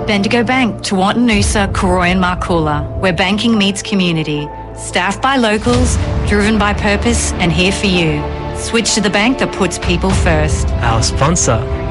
Bendigo Bank, Tewartin Noosa, Koroy and Markoola, where banking meets community. Staffed by locals, driven by purpose and here for you. Switch to the bank that puts people first. Our sponsor,